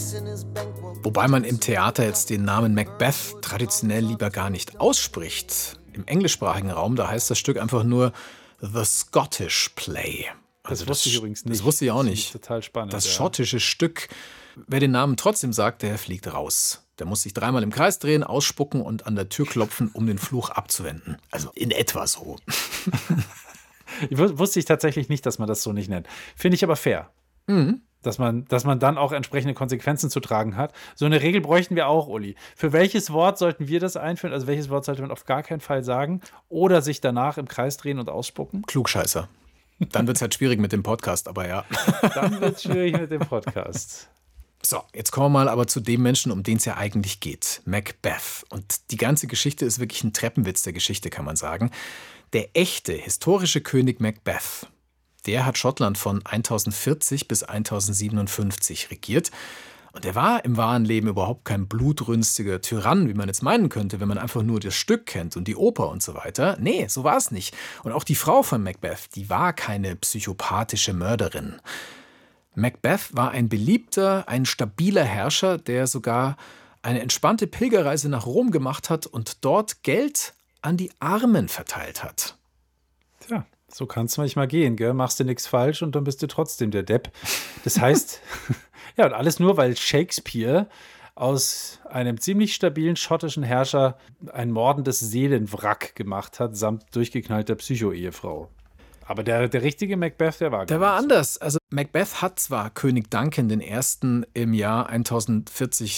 Wobei man im Theater jetzt den Namen Macbeth traditionell lieber gar nicht ausspricht. Im englischsprachigen Raum, da heißt das Stück einfach nur The Scottish Play. Also das wusste ich übrigens nicht. Das wusste ich auch nicht. Total spannend. Das schottische Stück. Wer den Namen trotzdem sagt, der fliegt raus. Der muss sich 3-mal im Kreis drehen, ausspucken und an der Tür klopfen, um den Fluch abzuwenden. Also in etwa so. Wusste ich tatsächlich nicht, dass man das so nicht nennt. Finde ich aber fair. Mhm. Dass man dann auch entsprechende Konsequenzen zu tragen hat. So eine Regel bräuchten wir auch, Uli. Für welches Wort sollten wir das einführen? Also welches Wort sollte man auf gar keinen Fall sagen? Oder sich danach im Kreis drehen und ausspucken? Klugscheißer. Dann wird es halt schwierig mit dem Podcast, aber ja. Dann wird es schwierig mit dem Podcast. So, jetzt kommen wir mal aber zu dem Menschen, um den es ja eigentlich geht. Macbeth. Und die ganze Geschichte ist wirklich ein Treppenwitz der Geschichte, kann man sagen. Der echte, historische König Macbeth, der hat Schottland von 1040 bis 1057 regiert. Und er war im wahren Leben überhaupt kein blutrünstiger Tyrann, wie man jetzt meinen könnte, wenn man einfach nur das Stück kennt und die Oper und so weiter. Nee, so war es nicht. Und auch die Frau von Macbeth, die war keine psychopathische Mörderin. Macbeth war ein beliebter, ein stabiler Herrscher, der sogar eine entspannte Pilgerreise nach Rom gemacht hat und dort Geld an die Armen verteilt hat. Tja, so kann es manchmal gehen, gell? Machst du nichts falsch und dann bist du trotzdem der Depp. Das heißt, ja, und alles nur, weil Shakespeare aus einem ziemlich stabilen schottischen Herrscher ein mordendes Seelenwrack gemacht hat, samt durchgeknallter Psycho-Ehefrau. Aber der richtige Macbeth, der war Der war anders. Also Macbeth hat zwar König Duncan I. im Jahr 1040